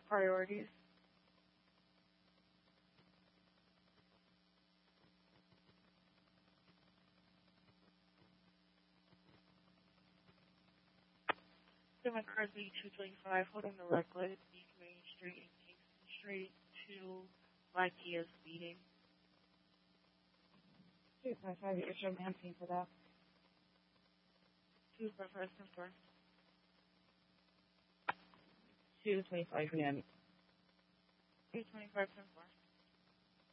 Priorities. Seven cars B 225, holding the left leg, East Main Street and Kingston Street, 2 Kia speeding. 255, you're showing empty for that. 255, confirm. 225 Miami. 225, confirm.